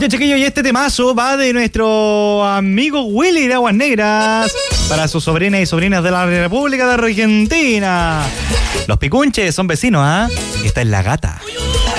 Ya, chiquillos, y este temazo va de nuestro amigo Willy de Aguas Negras para sus sobrinas y sobrinas de la República de Argentina. Los Picunches son vecinos, ¿ah? Esta es La Gata.